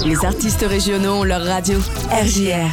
Les artistes régionaux ont leur radio. RJR.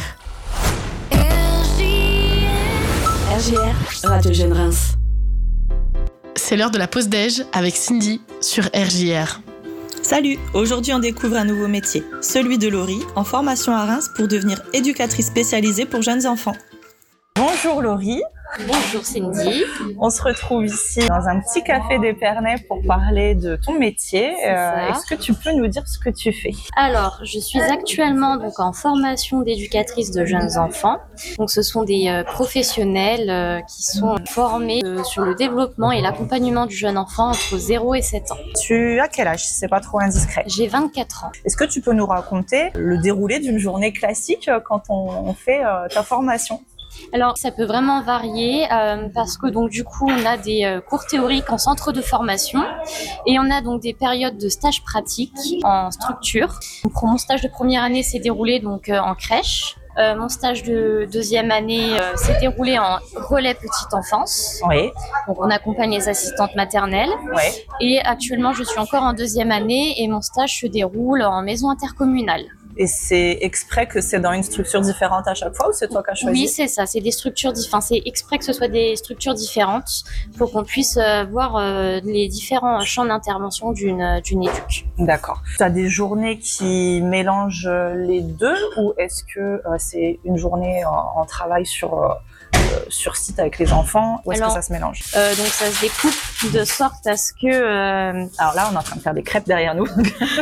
RJR, Radio Jeune Reims. C'est l'heure de la pause déj avec Cindy sur RJR. Salut, aujourd'hui on découvre un nouveau métier, celui de Laurie, en formation à Reims pour devenir éducatrice spécialisée pour jeunes enfants. Bonjour Laurie. Bonjour Cindy. On se retrouve ici dans un petit café d'Épernay pour parler de ton métier. Est-ce que tu peux nous dire ce que tu fais ? Alors, je suis actuellement donc en formation d'éducatrice de jeunes enfants. Donc, ce sont des professionnels qui sont formés sur le développement et l'accompagnement du jeune enfant entre 0 et 7 ans. Tu as quel âge, si c'est pas trop indiscret ? J'ai 24 ans. Est-ce que tu peux nous raconter le déroulé d'une journée classique quand on fait ta formation ? Alors, ça peut vraiment varier parce que donc du coup, on a des cours théoriques en centre de formation et on a donc des périodes de stage pratique en structure. Donc, mon stage de première année s'est déroulé donc en crèche. Mon stage de deuxième année s'est déroulé en relais petite enfance. Oui. Donc, on accompagne les assistantes maternelles. Oui. Et actuellement, je suis encore en deuxième année et mon stage se déroule en maison intercommunale. Et c'est exprès que c'est dans une structure différente à chaque fois ou c'est toi qui as choisi ? Oui, c'est ça. C'est des structures différentes. C'est exprès que ce soit des structures différentes pour qu'on puisse voir les différents champs d'intervention d'une éduque. D'accord. Tu as des journées qui mélangent les deux ou est-ce que c'est une journée en travail sur site avec les enfants ou est-ce que ça se mélange ? Donc ça se découpe de sorte à ce que... Alors là, on est en train de faire des crêpes derrière nous.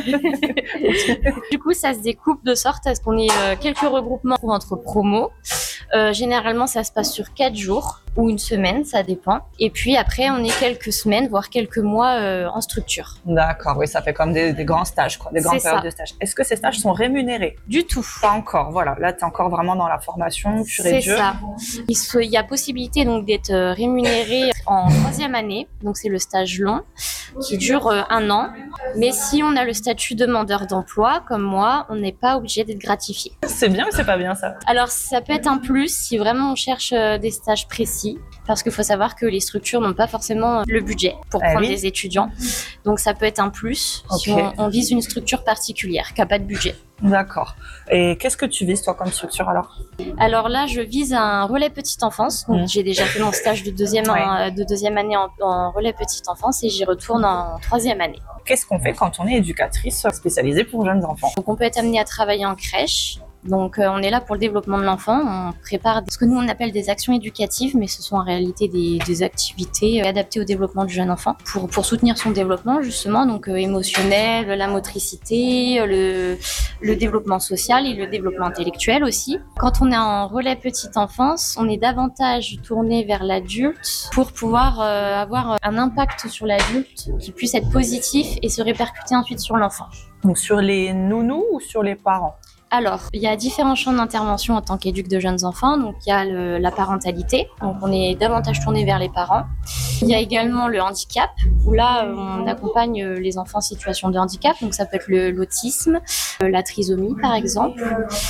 Du coup, ça se découpe de sorte à ce qu'on ait quelques regroupements entre promos. Généralement, ça se passe sur 4 jours ou une semaine, ça dépend. Et puis après, on est quelques semaines, voire quelques mois en structure. D'accord, oui, ça fait comme des grands stages, quoi, des grandes périodes de stage. Est-ce que ces stages sont rémunérés ? Du tout. Pas encore, voilà. Là, tu es encore vraiment dans la formation pure et dure. C'est ça. Il y a possibilité donc d'être rémunéré en 3e année. Donc, c'est le stage long qui dure 1 an. Mais si on a le statut demandeur d'emploi, comme moi, on n'est pas obligé d'être gratifié. C'est bien ou c'est pas bien ça ? Alors, ça peut être un plus si vraiment on cherche des stages précis. Parce qu'il faut savoir que les structures n'ont pas forcément le budget pour prendre des étudiants. Donc, ça peut être un plus si on vise une structure particulière qui n'a pas de budget. D'accord. Et qu'est-ce que tu vises, toi, comme structure, alors ? Alors là, je vise un relais petite enfance. Donc, j'ai déjà fait mon stage de deuxième année en relais petite enfance et j'y retourne en 3e année. Qu'est-ce qu'on fait quand on est éducatrice spécialisée pour jeunes enfants ? Donc, on peut être amené à travailler en crèche. Donc, on est là pour le développement de l'enfant. On prépare ce que nous, on appelle des actions éducatives, mais ce sont en réalité des activités adaptées au développement du jeune enfant pour soutenir son développement, justement, donc émotionnel, la motricité, le développement social et le développement intellectuel aussi. Quand on est en relais petite enfance, on est davantage tourné vers l'adulte pour pouvoir avoir un impact sur l'adulte qui puisse être positif et se répercuter ensuite sur l'enfant. Donc, sur les nounous ou sur les parents ? Alors, il y a différents champs d'intervention en tant qu'éduque de jeunes enfants. Donc, il y a la parentalité. Donc, on est davantage tourné vers les parents. Il y a également le handicap, où là, on accompagne les enfants en situation de handicap. Donc, ça peut être l'autisme, la trisomie, par exemple,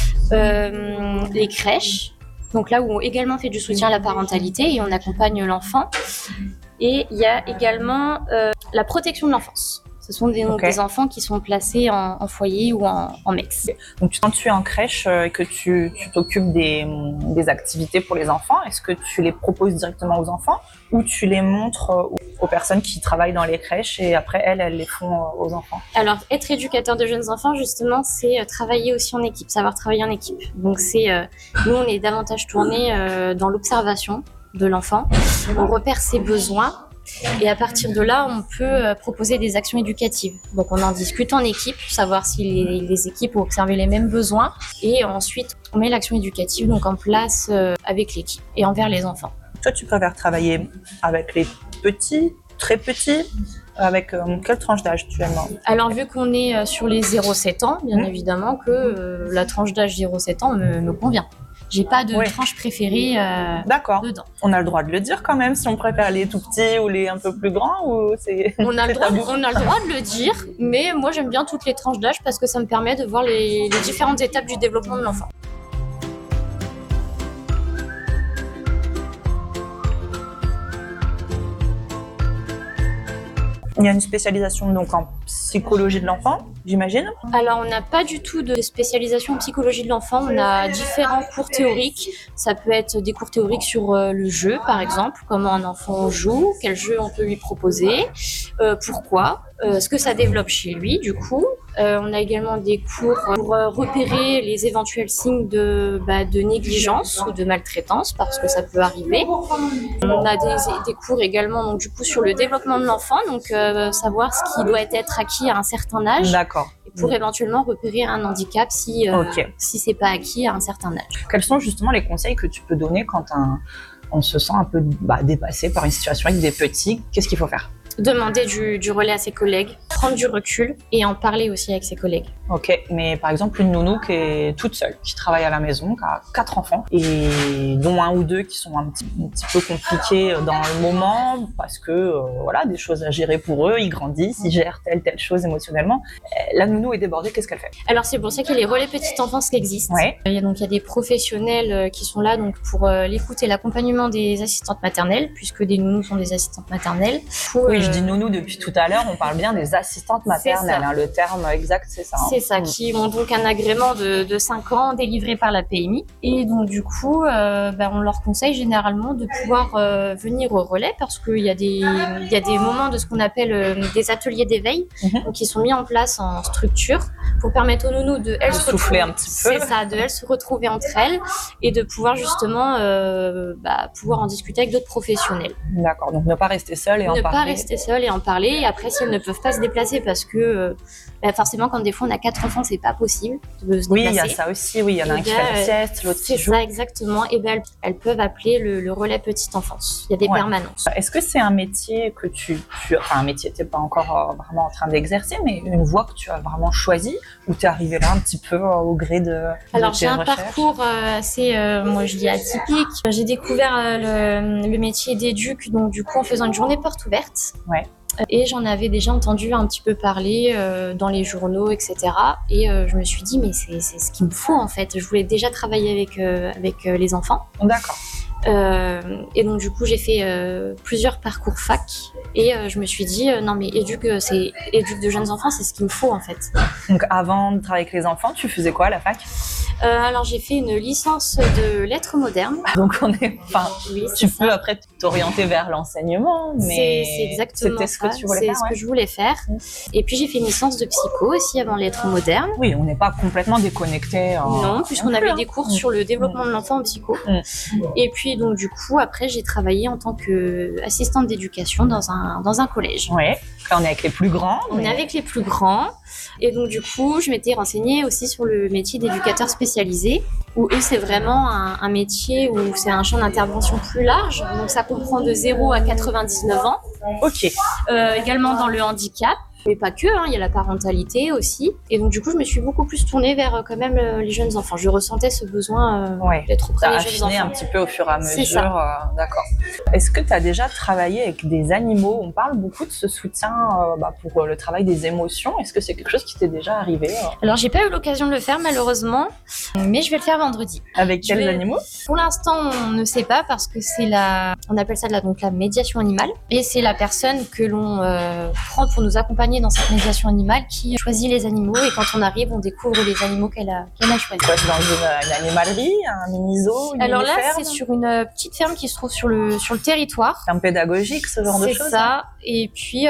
les crèches. Donc, là où on également fait du soutien à la parentalité et on accompagne l'enfant. Et il y a également la protection de l'enfance. Ce sont des enfants qui sont placés en foyer ou en MEX. Donc, quand tu es en crèche et que tu t'occupes des activités pour les enfants, est-ce que tu les proposes directement aux enfants ou tu les montres aux personnes qui travaillent dans les crèches et après, elles les font aux enfants ? Alors, être éducateur de jeunes enfants, justement, c'est travailler aussi en équipe, savoir travailler en équipe. Donc, nous, on est davantage tourné dans l'observation de l'enfant. On repère ses besoins. Et à partir de là, on peut proposer des actions éducatives. Donc, on en discute en équipe, savoir si les équipes ont observé les mêmes besoins. Et ensuite, on met l'action éducative donc en place avec l'équipe et envers les enfants. Toi, tu préfères travailler avec les petits, très petits ? Avec quelle tranche d'âge tu aimes ? Alors, vu qu'on est sur les 0-7 ans, bien évidemment que la tranche d'âge 0-7 ans me convient. J'ai pas de tranche préférée dedans. On a le droit de le dire quand même si on préfère les tout petits ou les un peu plus grands ou c'est on a le droit de le dire, mais moi j'aime bien toutes les tranches d'âge parce que ça me permet de voir les différentes étapes du développement de l'enfant. Il y a une spécialisation donc en psychologie de l'enfant, j'imagine. Alors, on n'a pas du tout de spécialisation en psychologie de l'enfant. On a différents cours théoriques. Ça peut être des cours théoriques sur le jeu, par exemple, comment un enfant joue, quel jeu on peut lui proposer, pourquoi, ce que ça développe chez lui, du coup. On a également des cours pour repérer les éventuels signes de négligence ou de maltraitance, parce que ça peut arriver. On a des cours également, donc, du coup, sur le développement de l'enfant, donc savoir ce qui doit être acquis à un certain âge. D'accord. Pour éventuellement repérer un handicap si c'est pas acquis à un certain âge. Quels sont justement les conseils que tu peux donner quand on se sent un peu dépassé par une situation avec des petits? Qu'est-ce qu'il faut faire? Demander du relais à ses collègues, prendre du recul et en parler aussi avec ses collègues. Ok, mais par exemple une nounou qui est toute seule, qui travaille à la maison, qui a 4 enfants, et dont 1 ou 2 qui sont un petit peu compliqués dans le moment, parce que des choses à gérer pour eux, ils grandissent, ils gèrent telle chose émotionnellement. La nounou est débordée, qu'est-ce qu'elle fait? Alors c'est pour ça qu'il y a les relais petite enfance qui existent. Ouais. Il y a des professionnels qui sont là donc pour l'écoute et l'accompagnement des assistantes maternelles, puisque des nounous sont des assistantes maternelles. Oui, je dis nounou depuis tout à l'heure, on parle bien des assistantes maternelles, le terme exact c'est ça. C'est ça, qui ont donc un agrément de 5 ans délivré par la PMI. Et donc du coup, on leur conseille généralement de pouvoir venir au relais, parce qu'il y a des moments de ce qu'on appelle des ateliers d'éveil, donc, qui sont mis en place en structure pour permettre aux nounous de souffler un petit peu. C'est ça, de elles se retrouver entre elles et de pouvoir justement pouvoir en discuter avec d'autres professionnels. D'accord, donc ne pas rester seule et en parler. Ne pas rester seule et en parler. Et après, si elles ne peuvent pas se déplacer, parce que forcément, quand des fois on a 4 enfants, c'est pas possible de se déplacer. Oui, il y a ça aussi. Oui, il y en a un qui fait la sieste, l'autre qui joue. C'est ça, exactement. Et elles peuvent appeler le relais petite enfance. Il y a des permanences. Est-ce que c'est un métier que un métier, t'es pas encore vraiment en train d'exercer, mais une voie que tu as vraiment choisie, ou t'es arrivée là un petit peu au gré de Alors, tes j'ai un recherches? parcours assez, moi je dis atypique. J'ai découvert le métier d'éduc, donc du coup en faisant une journée porte ouverte. Ouais. Et j'en avais déjà entendu un petit peu parler dans les journaux, etc. Et je me suis dit, mais c'est ce qu'il me faut en fait. Je voulais déjà travailler avec les enfants. D'accord. Et donc du coup j'ai fait plusieurs parcours fac et je me suis dit non mais éduc de jeunes enfants, c'est ce qu'il me faut en fait. Donc avant de travailler avec les enfants, tu faisais quoi à la fac? Alors j'ai fait une licence de lettres modernes. Donc oui, tu peux après t'orienter vers l'enseignement, mais c'est exactement c'était ce que tu voulais c'est faire. ce que je voulais faire. Et puis j'ai fait une licence de psycho aussi avant lettres modernes. Oui, on n'est pas complètement déconnecté. Non, puisqu'on avait des cours sur le développement de l'enfant en psycho. Et puis donc du coup après j'ai travaillé en tant qu'assistante d'éducation dans un collège. Oui, là on est avec les plus grands. On est avec les plus grands. Et donc du coup je m'étais renseignée aussi sur le métier d'éducateur spécialisé, où eux c'est vraiment un métier où c'est un champ d'intervention plus large. Donc ça comprend de 0 à 99 ans. Ok. Également dans le handicap. Mais pas que, il y a la parentalité aussi. Et donc du coup, je me suis beaucoup plus tournée vers quand même les jeunes enfants. Je ressentais ce besoin d'être auprès des jeunes enfants. Un petit peu au fur et à mesure. C'est ça. D'accord. Est-ce que tu as déjà travaillé avec des animaux? On parle beaucoup de ce soutien pour le travail des émotions. Est-ce que c'est quelque chose qui t'est déjà arrivé? Alors, j'ai pas eu l'occasion de le faire malheureusement, mais je vais le faire vendredi. Avec quels animaux? Pour l'instant, on ne sait pas, parce que on appelle ça la médiation animale. Et c'est la personne que l'on prend pour nous accompagner dans cette médiation animale qui choisit les animaux, et quand on arrive, on découvre les animaux qu'elle a choisis. C'est dans une animalerie, un mini-zoo, une Alors là, mini-ferme? c'est sur une petite ferme qui se trouve sur le territoire. C'est un pédagogique, ce genre de choses? C'est ça. Et puis,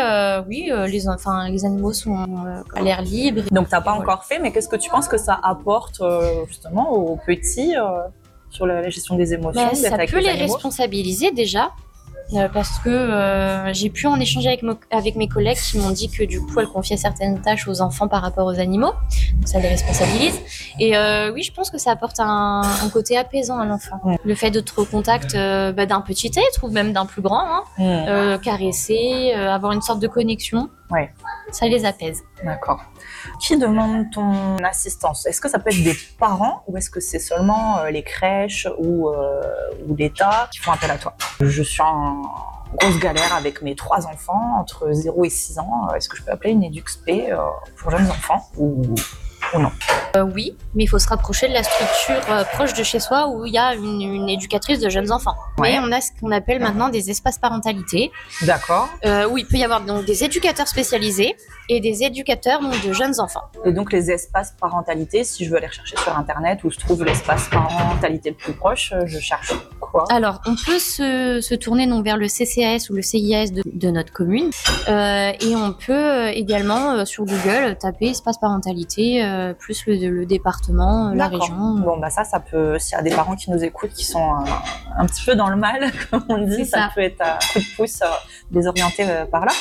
les animaux sont à l'air libre. Donc, t'as pas encore fait, mais qu'est-ce que tu penses que ça apporte justement aux petits sur la gestion des émotions? Ça peut les responsabiliser déjà. Parce que j'ai pu en échanger avec mes collègues qui m'ont dit que du coup elles confiaient certaines tâches aux enfants par rapport aux animaux, donc ça les responsabilise. Et oui, je pense que ça apporte un côté apaisant à l'enfant. Le fait d'être au contact d'un petit être ou même d'un plus grand, caresser, avoir une sorte de connexion, ça les apaise. D'accord. Qui demande ton assistance? Est-ce que ça peut être des parents, ou est-ce que c'est seulement les crèches ou l'État qui font appel à toi? Je suis en grosse galère avec mes 3 enfants entre 0 et 6 ans. Est-ce que je peux appeler une EduxP pour jeunes enfants ou non? Oui, mais il faut se rapprocher de la structure proche de chez soi où il y a une éducatrice de jeunes enfants. Ouais. Mais on a ce qu'on appelle maintenant des espaces parentalité, D'accord. où il peut y avoir donc des éducateurs spécialisés et des éducateurs donc, de jeunes enfants. Et donc les espaces parentalité, si je veux aller rechercher sur internet où se trouve l'espace parentalité le plus proche, je cherche quoi? Alors, on peut se tourner donc vers le CCAS ou le CIAS de notre commune, et on peut également sur Google taper espace parentalité plus le département, la D'accord. région. Bon, bah ça peut, s'il y a des parents qui nous écoutent qui sont un petit peu dans le mal, comme on dit, C'est ça ça. peut être un coup de pouce les orienter par là.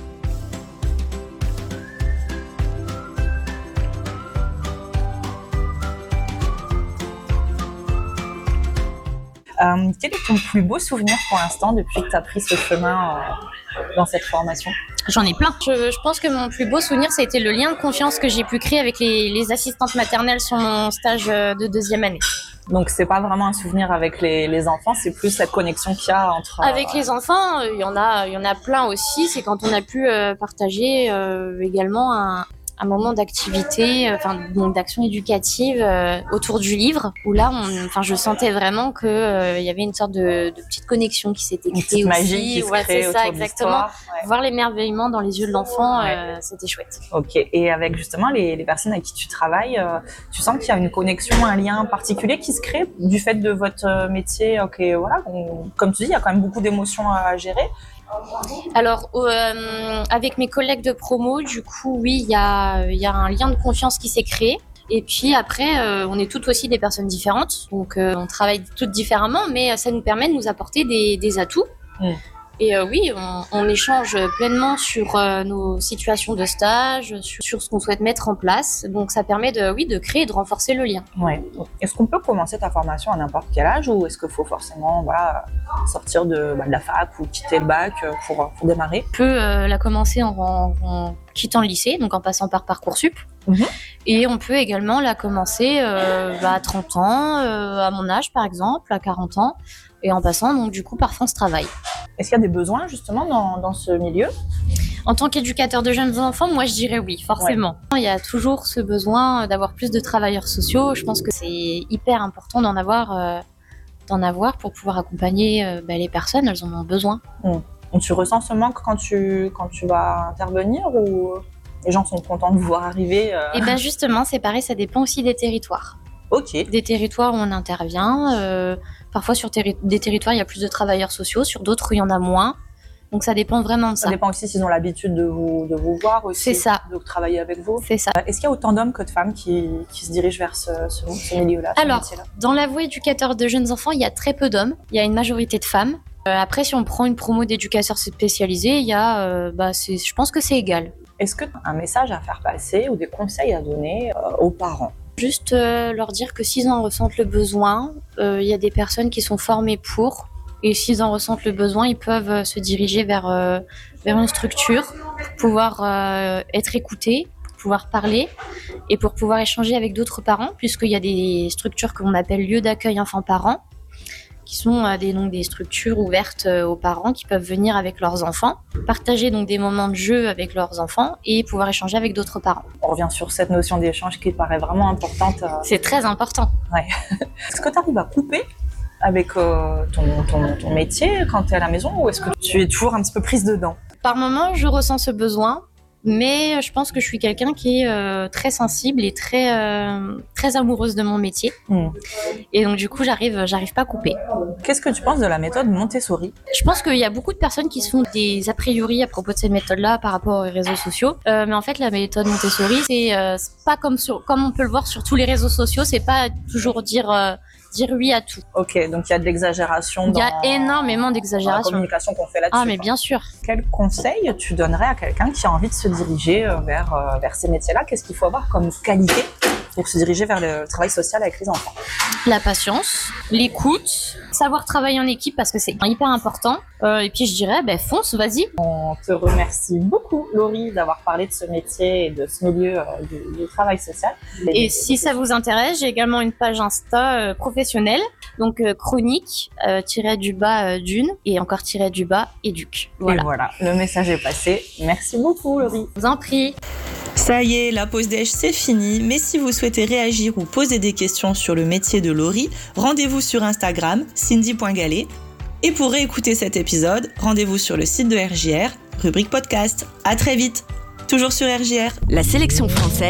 Quel est ton plus beau souvenir pour l'instant depuis que tu as pris ce chemin dans cette formation? J'en ai plein. Je pense que mon plus beau souvenir, c'était le lien de confiance que j'ai pu créer avec les assistantes maternelles sur mon stage de 2e année. Donc c'est pas vraiment un souvenir avec les enfants, c'est plus cette connexion qu'il y a entre... Avec les enfants, il y en a plein aussi. C'est quand on a pu partager également un moment d'activité, donc d'action éducative autour du livre, où là, je sentais vraiment que il y avait une sorte de petite connexion qui s'était une créée petite aussi. magie qui se Ouais, crée c'est autour ça, de exactement. l'histoire. Ouais. Voir l'émerveillement dans les yeux de l'enfant, Ouais. c'était chouette. Ok, et avec justement les personnes avec qui tu travailles, tu sens qu'il y a une connexion, un lien particulier qui se crée du fait de votre métier. Ok, voilà, comme tu dis, il y a quand même beaucoup d'émotions à gérer. Alors, avec mes collègues de promo, du coup, oui, il y a un lien de confiance qui s'est créé. Et puis après, on est toutes aussi des personnes différentes, donc on travaille toutes différemment, mais ça nous permet de nous apporter des atouts. Mm. Et oui, on échange pleinement sur nos situations de stage, sur ce qu'on souhaite mettre en place. Donc ça permet de créer et de renforcer le lien. Ouais. Est-ce qu'on peut commencer ta formation à n'importe quel âge ou est-ce qu'il faut forcément sortir de la fac ou quitter le bac pour démarrer? On peut la commencer en quittant le lycée, donc en passant par Parcoursup. Mhm. Et on peut également la commencer à 30 ans, à mon âge par exemple, à 40 ans, et en passant donc du coup par France Travail. Est-ce qu'il y a des besoins justement dans ce milieu? En tant qu'éducateur de jeunes enfants, moi je dirais oui, forcément. Ouais. Il y a toujours ce besoin d'avoir plus de travailleurs sociaux. Je pense que c'est hyper important d'en avoir pour pouvoir accompagner les personnes, elles en ont besoin. Tu ressens ce manque quand tu vas intervenir ou les gens sont contents de vous voir arriver Et bien justement, c'est pareil, ça dépend aussi des territoires. Ok. Des territoires où on intervient. Parfois sur des territoires, il y a plus de travailleurs sociaux, sur d'autres, il y en a moins. Donc ça dépend vraiment de ça. Ça dépend aussi s'ils ont l'habitude de vous voir aussi, c'est ça. De travailler avec vous. C'est ça. Est-ce qu'il y a autant d'hommes que de femmes qui se dirigent vers ce milieu-là? Alors, dans la voie éducateur de jeunes enfants, il y a très peu d'hommes. Il y a une majorité de femmes. Après, si on prend une promo d'éducateurs spécialisés, il y a, je pense que c'est égal. Est-ce que tu as un message à faire passer ou des conseils à donner aux parents? Juste leur dire que s'ils en ressentent le besoin, il y a des personnes qui sont formées pour. Et s'ils en ressentent le besoin, ils peuvent se diriger vers une structure pour pouvoir être écoutés, pour pouvoir parler et pour pouvoir échanger avec d'autres parents, puisqu'il y a des structures que l'on appelle lieux d'accueil enfants-parents, qui sont des structures ouvertes aux parents qui peuvent venir avec leurs enfants, partager donc des moments de jeu avec leurs enfants et pouvoir échanger avec d'autres parents. On revient sur cette notion d'échange qui paraît vraiment importante. C'est très important. Ouais. Est-ce que tu arrives à couper avec ton métier quand tu es à la maison ou est-ce que tu es toujours un petit peu prise dedans? Par moments, je ressens ce besoin, mais je pense que je suis quelqu'un qui est très sensible et très amoureuse de mon métier. Et donc du coup, j'arrive pas à couper. Qu'est-ce que tu penses de la méthode Montessori? Je pense qu'il y a beaucoup de personnes qui se font des a priori à propos de cette méthode-là par rapport aux réseaux sociaux. Mais en fait, la méthode Montessori, c'est pas comme on peut le voir sur tous les réseaux sociaux, c'est pas toujours dire oui à tout. Ok, donc il y a de l'exagération. Il y a énormément d'exagération. Dans la communication qu'on fait là-dessus. Ah, mais bien sûr. Quel conseil tu donnerais à quelqu'un qui a envie de se diriger vers ces métiers-là? Qu'est-ce qu'il faut avoir comme qualité pour se diriger vers le travail social avec les enfants? La patience, l'écoute, savoir travailler en équipe parce que c'est hyper important. Et puis je dirais, fonce, vas-y. On te remercie beaucoup, Laurie, d'avoir parlé de ce métier et de ce milieu du travail social. Et si ça vous intéresse, j'ai également une page Insta professionnelle Donc chronique, tiré du bas d'une, et encore tiré du bas éduque. Et voilà, le message est passé. Merci beaucoup, Laurie. Je vous en prie. Ça y est, la pause déj, c'est fini. Mais si vous souhaitez réagir ou poser des questions sur le métier de Laurie, rendez-vous sur Instagram, cindy.gallet. Et pour réécouter cet épisode, rendez-vous sur le site de RJR, rubrique podcast. À très vite, toujours sur RJR. La sélection française.